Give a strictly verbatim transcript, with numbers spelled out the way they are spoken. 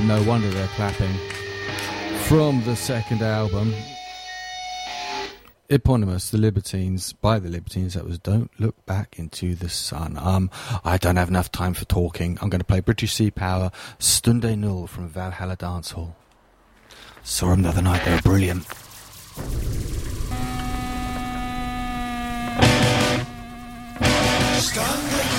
no wonder they're clapping. From the second album, eponymous, The Libertines, by The Libertines, that was Don't Look Back Into the Sun. Um, I don't have enough time for talking. I'm going to play British Sea Power, Stunde Null from Valhalla Dance Hall. Saw them the other night, they were brilliant. Stunde